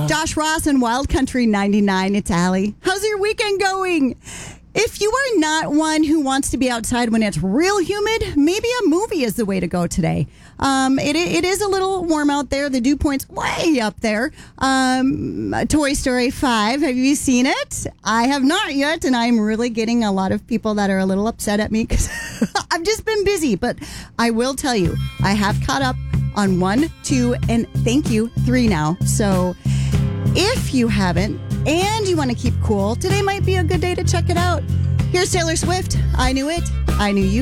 Josh Ross and Wild Country 99. It's Allie. How's your weekend going? If you are not one who wants to be outside when it's real humid, maybe a movie is the way to go today. It is a little warm out there. The dew point's way up there. Toy Story 5. Have you seen it? I have not yet, and I'm really getting a lot of people that are a little upset at me because I've just been busy. But I will tell you, I have caught up on 1, 2, and thank you, 3 now. So if you haven't and you want to keep cool, today might be a good day to check it out. Here's Taylor Swift. I Knew It. I Knew You.